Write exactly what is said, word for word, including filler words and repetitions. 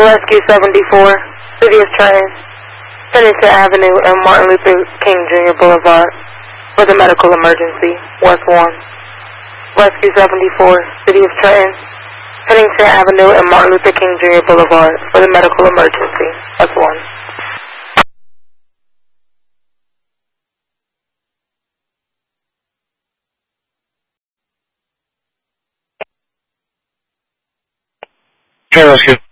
Rescue seventy-four, City of Trenton, Pennington Avenue and Martin Luther King Junior Boulevard for the medical emergency, West one. Rescue seventy-four, City of Trenton, Pennington Avenue and Martin Luther King Junior Boulevard for the medical emergency, West one. Okay, Rescue.